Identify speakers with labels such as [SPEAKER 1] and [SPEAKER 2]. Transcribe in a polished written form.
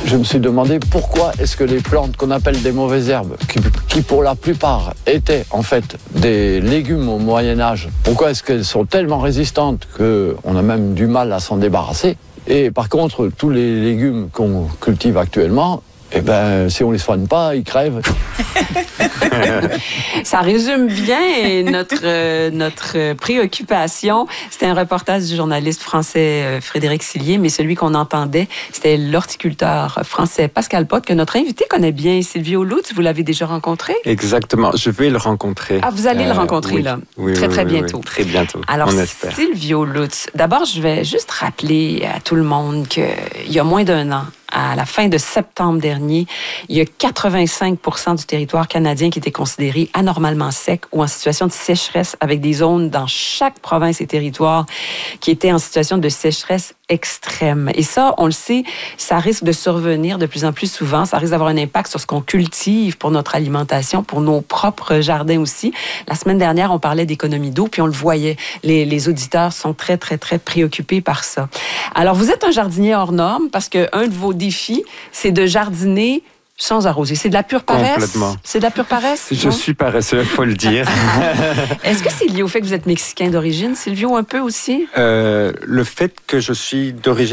[SPEAKER 1] je me suis demandé pourquoi est-ce que les plantes qu'on appelle des mauvaises herbes, qui pour la plupart étaient en fait des légumes au Moyen-Âge, pourquoi est-ce qu'elles sont tellement résistantes qu'on a même du mal à s'en débarrasser? Et par contre, tous les légumes qu'on cultive actuellement, eh ben, si on les soigne pas, ils crèvent.
[SPEAKER 2] Ça résume bien notre préoccupation. C'était un reportage du journaliste français Frédéric Sillier, mais celui qu'on entendait, c'était l'horticulteur français Pascal Potte, que notre invité connaît bien. Silvio Lutz, vous l'avez déjà rencontré?
[SPEAKER 3] Exactement, je vais le rencontrer.
[SPEAKER 2] Ah, vous allez le rencontrer,
[SPEAKER 3] oui.
[SPEAKER 2] là?
[SPEAKER 3] Oui,
[SPEAKER 2] très
[SPEAKER 3] oui,
[SPEAKER 2] bientôt.
[SPEAKER 3] Oui, très bientôt,
[SPEAKER 2] alors,
[SPEAKER 3] on espère.
[SPEAKER 2] Silvio Lutz, d'abord, je vais juste rappeler à tout le monde qu'il y a moins d'un an, à la fin de septembre dernier, il y a 85% du territoire canadien qui était considéré anormalement sec ou en situation de sécheresse, avec des zones dans chaque province et territoire qui étaient en situation de sécheresse extrême. Et ça, on le sait, ça risque de survenir de plus en plus souvent. Ça risque d'avoir un impact sur ce qu'on cultive pour notre alimentation, pour nos propres jardins aussi. La semaine dernière, on parlait d'économie d'eau, puis on le voyait. Les auditeurs sont très, très, très préoccupés par ça. Alors, vous êtes un jardinier hors norme parce qu'un de vos défis, c'est de jardiner sans arroser. C'est de la pure paresse?
[SPEAKER 3] Complètement.
[SPEAKER 2] C'est de la pure paresse?
[SPEAKER 3] Je suis paresseux, il faut le dire.
[SPEAKER 2] Est-ce que c'est lié au fait que vous êtes mexicain d'origine, Silvio, un peu aussi?
[SPEAKER 3] Le fait que je suis d'origine